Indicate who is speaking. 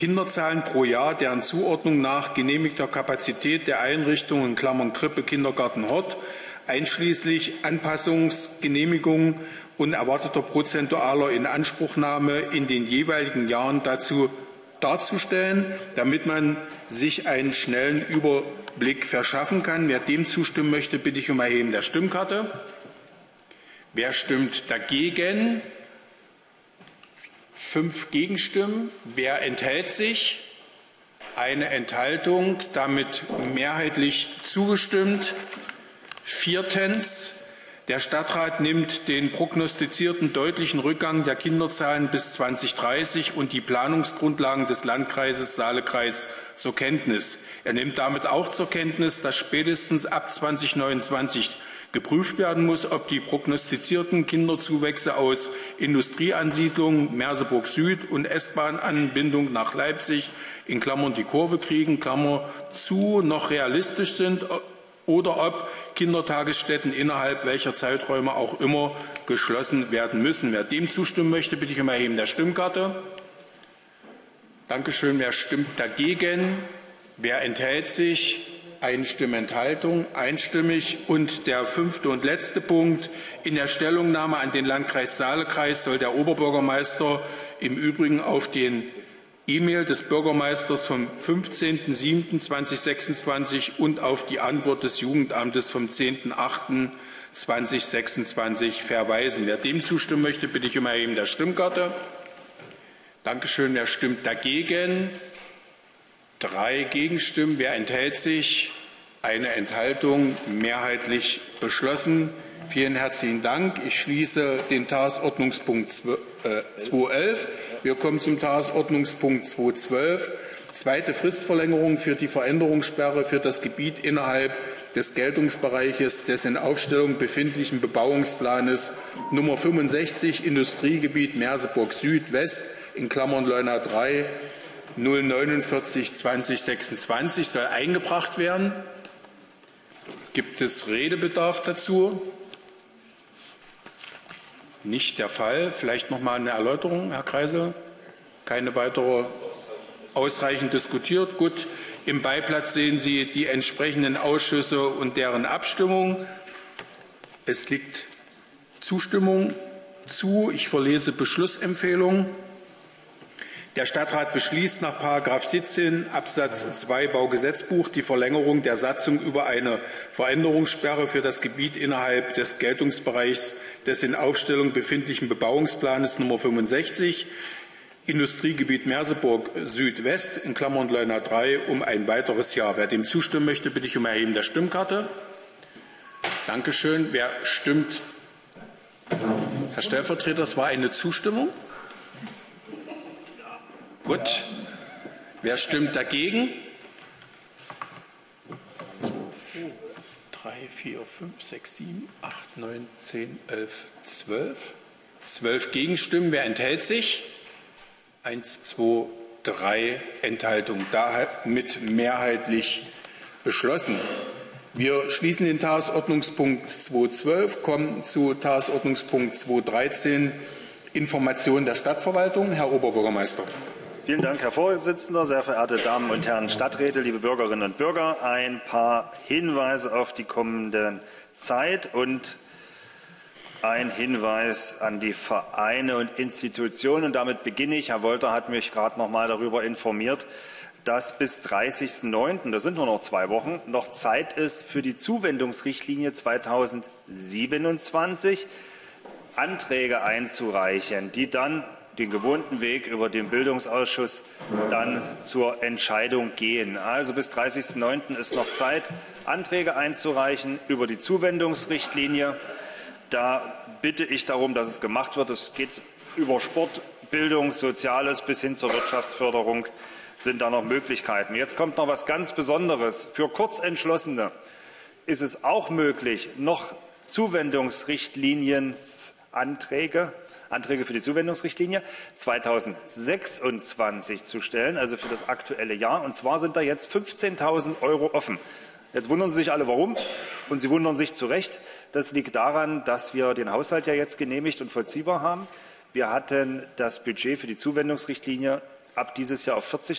Speaker 1: Kinderzahlen pro Jahr, deren Zuordnung nach genehmigter Kapazität der Einrichtungen (Krippe, Kindergarten, Hort) einschließlich Anpassungsgenehmigung und erwarteter prozentualer Inanspruchnahme in den jeweiligen Jahren darzustellen, damit man sich einen schnellen Überblick verschaffen kann. Wer dem zustimmen möchte, bitte ich um Erheben der Stimmkarte. Wer stimmt dagegen? 5 Gegenstimmen. Wer enthält sich? Eine Enthaltung. Damit mehrheitlich zugestimmt. Viertens. Der Stadtrat nimmt den prognostizierten deutlichen Rückgang der Kinderzahlen bis 2030 und die Planungsgrundlagen des Landkreises Saale-Kreis zur Kenntnis. Er nimmt damit auch zur Kenntnis, dass spätestens ab 2029 geprüft werden muss, ob die prognostizierten Kinderzuwächse aus Industrieansiedlungen Merseburg Süd und S-Bahn-Anbindung nach Leipzig in Klammern die Kurve kriegen, Klammer zu, noch realistisch sind oder ob Kindertagesstätten innerhalb welcher Zeiträume auch immer geschlossen werden müssen. Wer dem zustimmen möchte, bitte ich um Erheben der Stimmkarte. Dankeschön. Wer stimmt dagegen? Wer enthält sich? Eine Stimmenthaltung, einstimmig. Und der 5. und letzte Punkt. In der Stellungnahme an den Landkreis Saale-Kreis soll der Oberbürgermeister im Übrigen auf den E-Mail des Bürgermeisters vom 15.07.2026 und auf die Antwort des Jugendamtes vom 10.08.2026 verweisen. Wer dem zustimmen möchte, bitte ich um Erheben der Stimmkarte. Dankeschön. Wer stimmt dagegen? 3 Gegenstimmen. Wer enthält sich? Eine Enthaltung. Mehrheitlich beschlossen. Vielen herzlichen Dank. Ich schließe den Tagesordnungspunkt 2.11. Wir kommen zum Tagesordnungspunkt 2.12. Zweite Fristverlängerung für die Veränderungssperre für das Gebiet innerhalb des Geltungsbereiches des in Aufstellung befindlichen Bebauungsplanes Nummer 65 Industriegebiet Merseburg Süd-West in Klammern Leuna 3 049 2026 soll eingebracht werden. Gibt es Redebedarf dazu? Nicht der Fall. Vielleicht noch mal eine Erläuterung, Herr Kreisel? Keine weitere? Ausreichend diskutiert. Gut. Im Beiblatt sehen Sie die entsprechenden Ausschüsse und deren Abstimmung. Es liegt Zustimmung zu. Ich verlese Beschlussempfehlung. Der Stadtrat beschließt nach § 17 Absatz 2 Baugesetzbuch die Verlängerung der Satzung über eine Veränderungssperre für das Gebiet innerhalb des Geltungsbereichs des in Aufstellung befindlichen Bebauungsplanes Nummer 65 Industriegebiet Merseburg Südwest in Klammern Leuna 3 um ein weiteres Jahr. Wer dem zustimmen möchte, bitte ich um Erheben der Stimmkarte. Dankeschön. Wer stimmt? Herr Stellvertreter, das war eine Zustimmung. Gut. Wer stimmt dagegen? 2, 3, 4, 5, 6, 7, 8, 9, 10, 11, 12. 12 Gegenstimmen. Wer enthält sich? 1, 2, 3 Enthaltungen. Damit mehrheitlich beschlossen. Wir schließen den Tagesordnungspunkt 2.12, kommen zu Tagesordnungspunkt 2.13, Information der Stadtverwaltung. Herr Oberbürgermeister.
Speaker 2: Vielen Dank, Herr Vorsitzender, sehr verehrte Damen und Herren Stadträte, liebe Bürgerinnen und Bürger. Ein paar Hinweise auf die kommende Zeit und ein Hinweis an die Vereine und Institutionen. Und damit beginne ich. Herr Wolter hat mich gerade noch mal darüber informiert, dass bis 30.09., das sind nur noch 2 Wochen, noch Zeit ist für die Zuwendungsrichtlinie 2027, Anträge einzureichen, die dann den gewohnten Weg über den Bildungsausschuss dann zur Entscheidung gehen. Also bis 30.09. ist noch Zeit, Anträge einzureichen über die Zuwendungsrichtlinie. Da bitte ich darum, dass es gemacht wird. Es geht über Sport, Bildung, Soziales bis hin zur Wirtschaftsförderung sind da noch Möglichkeiten. Jetzt kommt noch etwas ganz Besonderes. Für Kurzentschlossene ist es auch möglich, noch Zuwendungsrichtlinienanträge für die Zuwendungsrichtlinie 2026 zu stellen, also für das aktuelle Jahr. Und zwar sind da jetzt 15.000 € offen. Jetzt wundern Sie sich alle, warum, und Sie wundern sich zu Recht. Das liegt daran, dass wir den Haushalt ja jetzt genehmigt und vollziehbar haben. Wir hatten das Budget für die Zuwendungsrichtlinie ab dieses Jahr auf